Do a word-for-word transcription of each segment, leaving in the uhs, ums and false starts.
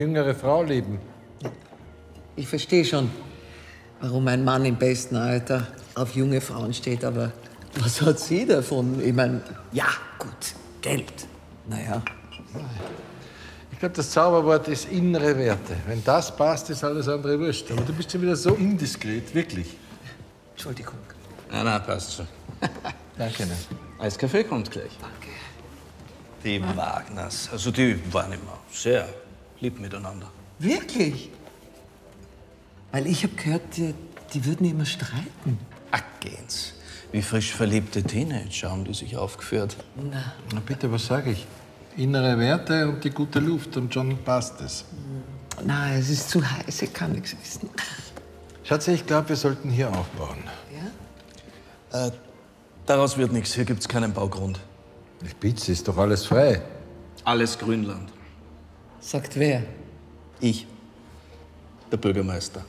jüngere Frau lieben. Ich verstehe schon, warum ein Mann im besten Alter auf junge Frauen steht, aber was hat sie davon? Ich meine, ja, gut, Geld. Naja. Ich glaube, das Zauberwort ist innere Werte. Wenn das passt, ist alles andere wurscht. Aber du bist schon wieder so indiskret, wirklich. Entschuldigung. Na, na, passt schon. Danke, ne? Eiskaffee kommt gleich. Danke. Die Wagners, also die waren immer sehr lieb miteinander. Wirklich? Weil ich habe gehört, die, die würden immer streiten. Ach, gehen's. Wie frisch verliebte Teenager haben die sich aufgeführt. Na. Na bitte, was sage ich? Innere Werte und die gute Luft und schon passt es. Nein, es ist zu heiß, ich kann nichts essen. Schatzi, ich glaube, wir sollten hier aufbauen. Ja? Äh, daraus wird nichts. Hier gibt's keinen Baugrund. Ich bitte, ist doch alles frei. Alles Grünland. Sagt wer? Ich, der Bürgermeister.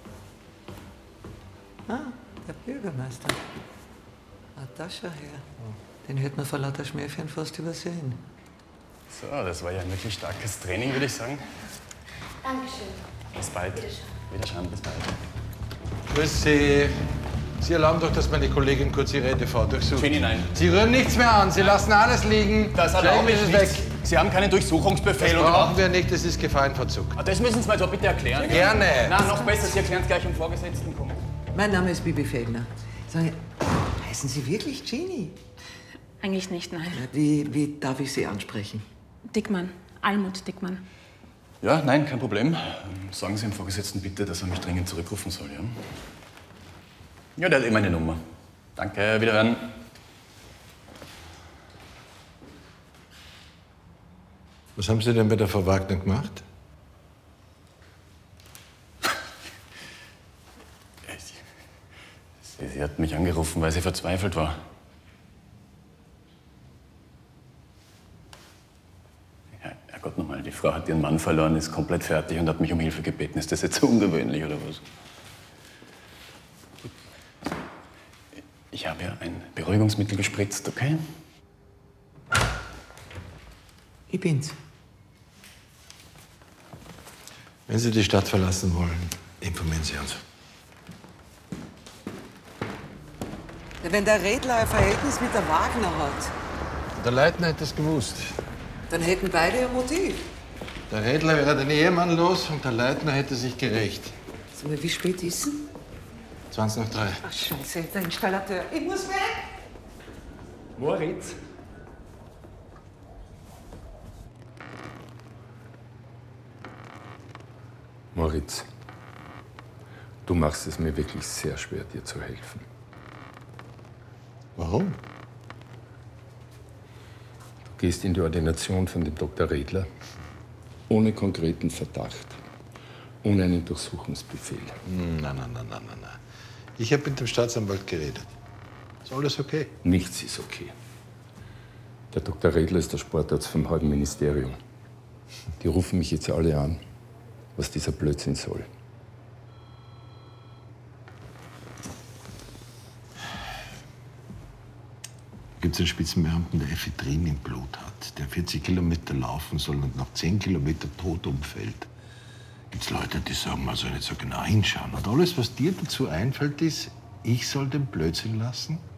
Ah, der Bürgermeister. Ah, da schau her. Den hätte man vor lauter Schmähchen fast übersehen. So, das war ja ein wirklich starkes Training, würde ich sagen. Dankeschön. Bis bald. Wiederschauen, bis bald. Grüß Sie. Sie erlauben doch, dass meine Kollegin kurz ihre E D V durchsucht. Fini, nein. Sie rühren nichts mehr an. Sie lassen alles liegen. Das erlaube ich Schlägen nicht. Sie es weg. Sie haben keinen Durchsuchungsbefehl Das oder brauchen was? wir nicht. Das ist Gefahrenverzug. Ah, das müssen Sie mir doch bitte erklären. Gerne. Na, noch besser, Sie erklären es gleich im Vorgesetzten. Kommen. Mein Name ist Bibi Fellner. Sagen Sie, heißen Sie wirklich Genie? Eigentlich nicht, nein. Wie, wie darf ich Sie ansprechen? Dickmann. Almut Dickmann. Ja, nein, kein Problem. Sagen Sie dem Vorgesetzten bitte, dass er mich dringend zurückrufen soll, ja? Ja, der hat eh meine Nummer. Danke, wiederhören. Was haben Sie denn bei der Frau Wagner gemacht? Sie, sie hat mich angerufen, weil sie verzweifelt war. Ja, Herrgott nochmal, die Frau hat ihren Mann verloren, ist komplett fertig und hat mich um Hilfe gebeten. Ist das jetzt so ungewöhnlich oder was? Ich habe ihr ein Beruhigungsmittel gespritzt, okay? Ich bin's. Wenn Sie die Stadt verlassen wollen, informieren Sie uns. Wenn der Redler ein Verhältnis mit der Wagner hat, Der Leitner hätte es gewusst. dann hätten beide ein Motiv. Der Redler wäre den Ehemann los und der Leitner hätte sich gerecht. Sag mal, wie spät ist es? zwanzig nach drei. Ach, Scheiße, der Installateur. Ich muss weg! Moritz? Moritz, du machst es mir wirklich sehr schwer, dir zu helfen. Warum? Du gehst in die Ordination von dem Doktor Redler ohne konkreten Verdacht, ohne einen Durchsuchungsbefehl. Nein, nein, nein, nein, nein, nein. Ich habe mit dem Staatsanwalt geredet. Ist alles okay? Nichts ist okay. Der Doktor Redler ist der Sportarzt vom halben Ministerium. Die rufen mich jetzt alle an, was dieser Blödsinn soll. Gibt es einen Spitzenbeamten, der Ephedrin im Blut hat, der vierzig Kilometer laufen soll und nach zehn Kilometern tot umfällt? Gibt es Leute, die sagen, man soll nicht so genau hinschauen. Und alles, was dir dazu einfällt, ist, ich soll den Blödsinn lassen?